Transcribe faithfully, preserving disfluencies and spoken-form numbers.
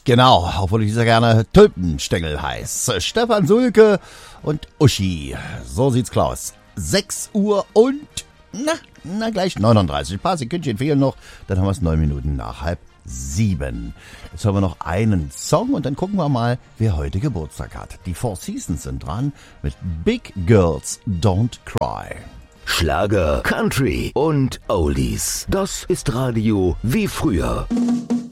Genau, obwohl ich dieser gerne Tulpenstängel heiß. Stefan Sulke und Uschi. So sieht's aus. sechs Uhr und, na, na gleich neununddreißig. Ein paar Sekündchen fehlen noch. Dann haben wir es neun Minuten nach halb sieben. Jetzt haben wir noch einen Song und dann gucken wir mal, wer heute Geburtstag hat. Die Four Seasons sind dran mit Big Girls Don't Cry. Schlager, Country und Oldies. Das ist Radio wie früher.